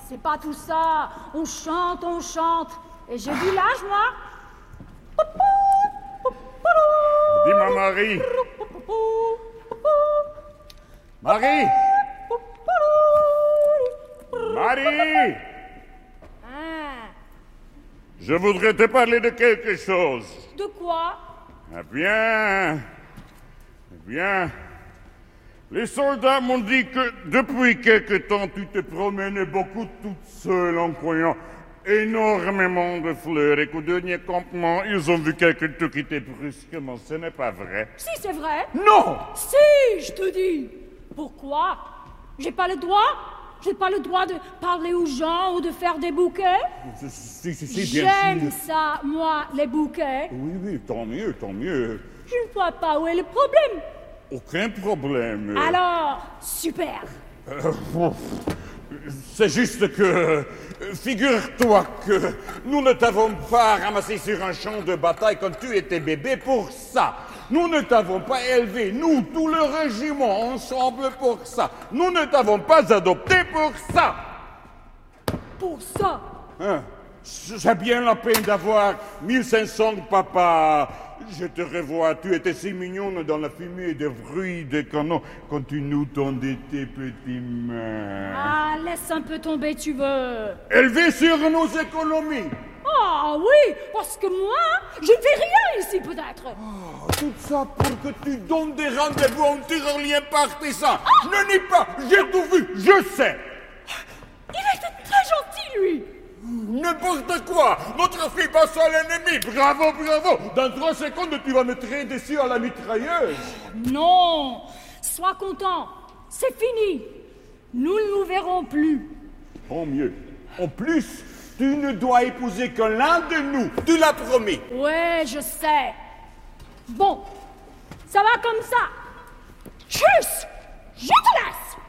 c'est pas tout ça. On chante. Et j'ai dit l'âge, moi. Dis-moi, Marie. Marie. Marie. Hein? Je voudrais te parler de quelque chose. De quoi? Eh bien. Les soldats m'ont dit que depuis quelque temps, tu te promènes beaucoup toute seule en croyant énormément de fleurs et qu'au dernier campement, ils ont vu quelqu'un te quitter brusquement. Ce n'est pas vrai? Si, c'est vrai. Non! Si, je te dis. Pourquoi? J'ai pas le droit? J'ai pas le droit de parler aux gens ou de faire des bouquets? Si, bien J'aime sûr. ça, moi, les bouquets. Oui, tant mieux. Je ne vois pas où est le problème. Aucun problème. Alors, super. C'est juste que, figure-toi que nous ne t'avons pas ramassé sur un champ de bataille quand tu étais bébé pour ça. Nous ne t'avons pas élevé, nous, tout le régiment, ensemble pour ça. Nous ne t'avons pas adopté pour ça. Pour ça. Hein? J'ai bien la peine d'avoir 1500 papas. Je te revois, tu étais si mignonne dans la fumée des bruits des canons quand tu nous tendais tes petites mains. Ah, laisse un peu tomber, tu veux. Élevé sur nos économies. Ah oui, parce que moi, je ne fais rien ici, peut-être. Tout ça pour que tu donnes des rendez-vous en tyrolien partisan. Ne nie pas, j'ai tout vu, je sais. Il était très gentil, lui. N'importe quoi. Notre fille passe à l'ennemi. Bravo. Dans 3 secondes, tu vas me tirer dessus à la mitrailleuse. Non, sois content. C'est fini. Nous ne nous verrons plus. Tant mieux. En plus, tu ne dois épouser que l'un de nous. Tu l'as promis. Ouais, je sais. Bon, ça va comme ça. Tchuss, je te laisse.